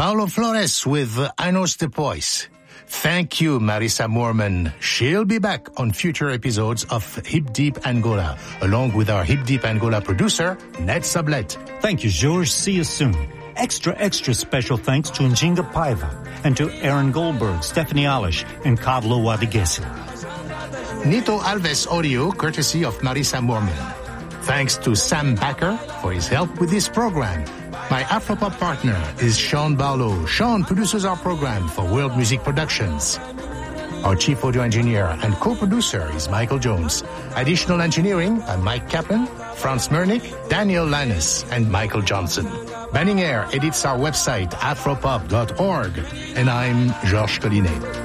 Paulo Flores with Anos Depois. Thank you, Marisa Moorman. She'll be back on future episodes of Hip Deep Angola, along with our Hip Deep Angola producer, Ned Sablet. Thank you, George. See you soon. Extra special thanks to Njinga Paiva and to Aaron Goldberg, Stephanie Alish, and Kavlo Wadegesi. Nito Alves audio, courtesy of Marisa Moorman. Thanks to Sam Backer for his help with this program. My Afropop partner is Sean Barlow. Sean produces our program for World Music Productions. Our chief audio engineer and co-producer is Michael Jones. Additional engineering by Mike Kaplan, Franz Mernick, Daniel Lannis, and Michael Johnson. Banning Air edits our website, afropop.org. And I'm Georges Collinet.